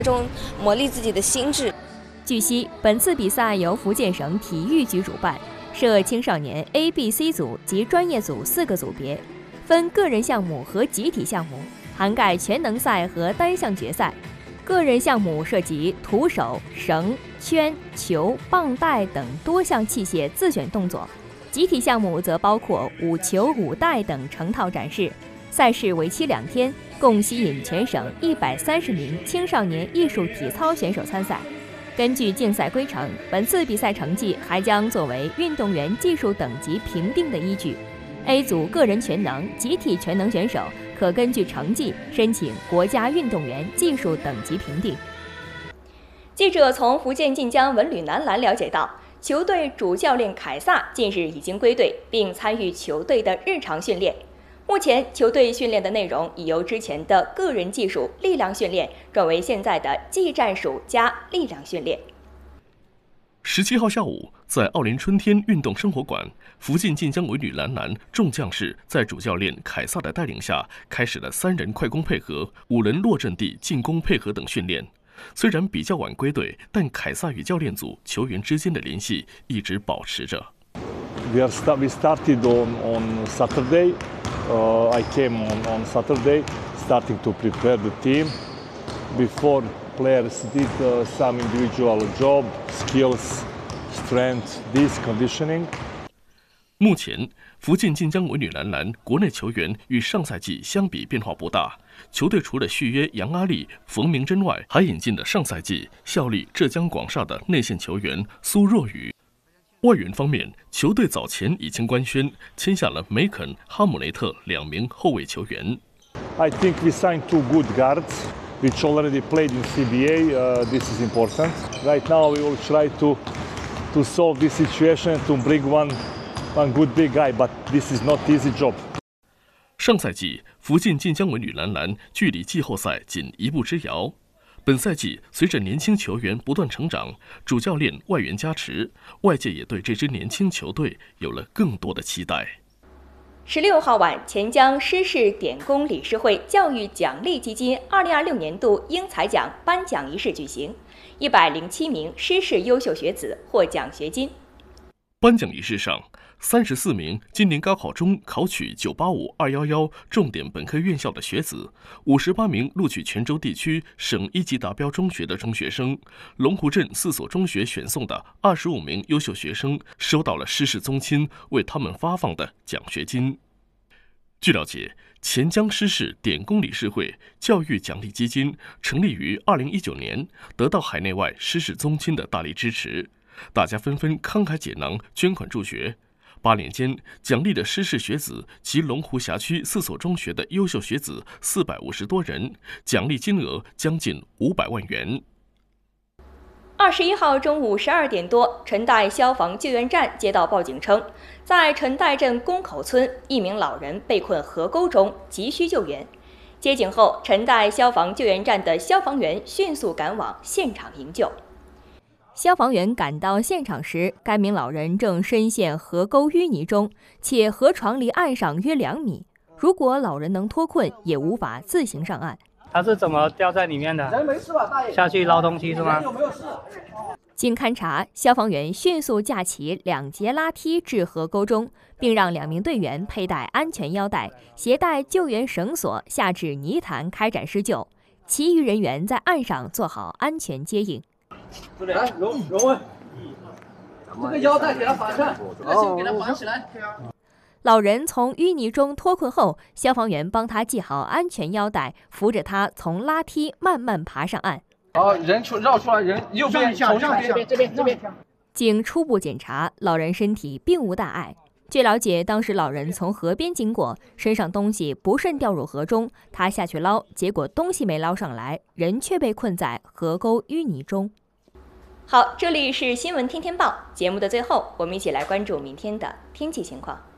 中磨砺自己的心智。 据悉，本次比赛由福建省体育局主办，设青少年 A、B、C 组及专业组4个组别，分个人项目和集体项目，涵盖全能赛和单项决赛。个人项目涉及徒手、绳、圈、球、棒带等多项器械自选动作，集体项目则包括舞球、舞带等成套展示。赛事为期2天，共吸引全省130名青少年艺术体操选手参赛。根据竞赛规程，本次比赛成绩还将作为运动员技术等级评定的依据。A 组个人全能、集体全能选手可根据成绩申请国家运动员技术等级评定。 记者从福建晋江文旅男篮了解到，球队主教练凯撒近日已经归队，并参与球队的日常训练。目前，球队训练的内容已由之前的个人技术力量训练转为现在的技战术加力量训练。 17号下午，在奥林春天运动生活馆，福建晋江文旅男篮众将士在主教练凯撒的带领下，开始了3人快攻配合、5人落阵地进攻配合等训练。虽然比较晚归队，但凯撒与教练组球员之间的联系一直保持着。 We started on Saturday. I came on Saturday, starting to prepare the team. Before players did some individual job, skills, strength, this conditioning. 目前，福建晋江文旅男篮国内球员与上赛季相比变化不大。球队除了续约杨阿丽、冯明珍外，还引进了上赛季效力浙江广厦的内线球员苏若雨。外援方面，球队早前已经官宣签下了梅肯、哈姆雷特2名后卫球员。 I think we signed 2 good guards, which already played in CBA. This is important. Right now, we will try to solve this situation to bring one good big guy, but this is not easy job. 上赛季，福建晋江文旅男篮距离季后赛仅1步之遥。本赛季，随着年轻球员不断成长，主教练外援加持，外界也对这支年轻球队有了更多的期待。 16号晚，钱江施氏点工理事会教育奖励基金2026年度英才奖颁奖仪式举行，107名施氏优秀学子获奖学金。 颁奖仪式上，34名今年高考中考取985、211重点本科院校的学子，58名录取泉州地区省1级达标中学的中学生，龙湖镇4所中学选送的25名优秀学生，收到了施氏宗亲为他们发放的奖学金。据了解，钱江施氏点工理事会教育奖励基金成立于2019年，得到海内外施氏宗亲的大力支持。大家纷纷慷慨解囊捐款助学，8年间奖励了施氏学子及龙湖辖区4所中学的优秀学子450多人，奖励金额将近500万元。 21号中午12点多，陈代消防救援站接到报警称，在陈代镇宫口村1名老人被困河沟中，急需救援。接警后，陈代消防救援站的消防员迅速赶往现场营救。 消防员赶到现场时，该名老人正深陷河沟淤泥中，且河床离岸上约2米。如果老人能脱困，也无法自行上岸。 他是怎么掉在里面的？人没事吧，大爷？下去捞东西是吗？ 经勘查，消防员迅速架起2节拉梯至河沟中，并让2名队员佩戴安全腰带，携带救援绳索下至泥潭开展施救，其余人员在岸上做好安全接应。 来，荣文，这个腰带给他绑上，这个先给他绑起来。 老人从淤泥中脱困后，消防员帮他系好安全腰带，扶着他从拉梯慢慢爬上岸。 好，人绕出来，人右边，从上边，这边。 经初步检查，老人身体并无大碍。据了解，当时老人从河边经过，身上东西不慎掉入河中，他下去捞，结果东西没捞上来，人却被困在河沟淤泥中。 好，这里是新闻天天报，节目的最后，我们一起来关注明天的天气情况。